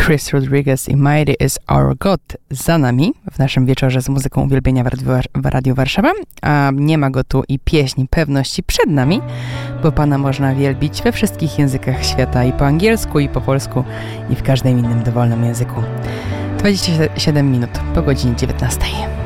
Chris Rodriguez i Mighty is Our God za nami w naszym wieczorze z muzyką uwielbienia w Radiu Warszawa, a nie ma go tu i pieśń pewności przed nami, bo Pana można wielbić we wszystkich językach świata, i po angielsku, i po polsku, i w każdym innym dowolnym języku. 27 minut po godzinie 19.